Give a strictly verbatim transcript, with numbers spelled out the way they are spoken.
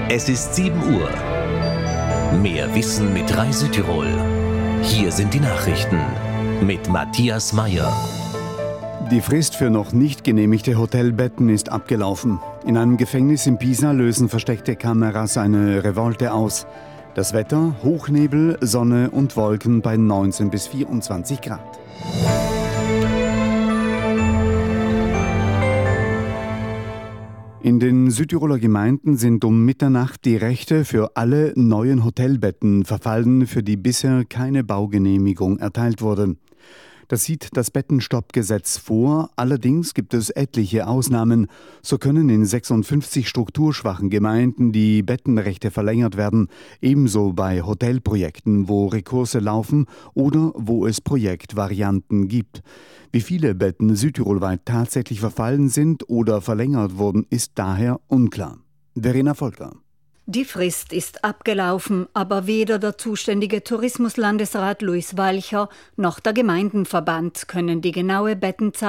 Es ist sieben Uhr. Mehr Wissen mit Rai Südtirol. Hier sind die Nachrichten mit Matthias Meyer. Die Frist für noch nicht genehmigte Hotelbetten ist abgelaufen. In einem Gefängnis in Pisa lösen versteckte Kameras eine Revolte aus. Das Wetter: Hochnebel, Sonne und Wolken bei neunzehn bis vierundzwanzig Grad. In den Südtiroler Gemeinden sind um Mitternacht die Rechte für alle neuen Hotelbetten verfallen, für die bisher keine Baugenehmigung erteilt wurde. Das sieht das Bettenstoppgesetz vor, allerdings gibt es etliche Ausnahmen. So können in sechsundfünfzig strukturschwachen Gemeinden die Bettenrechte verlängert werden, ebenso bei Hotelprojekten, wo Rekurse laufen oder wo es Projektvarianten gibt. Wie viele Betten südtirolweit tatsächlich verfallen sind oder verlängert wurden, ist daher unklar. Verena Volker. Die Frist ist abgelaufen, aber weder der zuständige Tourismuslandesrat Luis Walcher noch der Gemeindenverband können die genaue Bettenzahl